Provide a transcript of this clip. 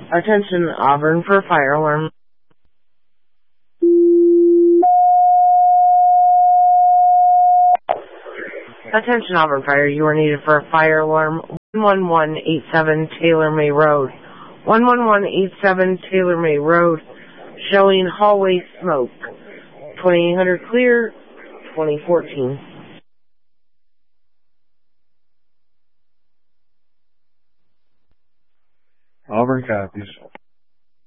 Attention, Auburn for fire alarm. Attention, Auburn Fire. You are needed for a fire alarm. 11187 Taylor May Road. 11187 Taylor May Road. Showing hallway smoke. 2800 clear. 2014. Auburn copies.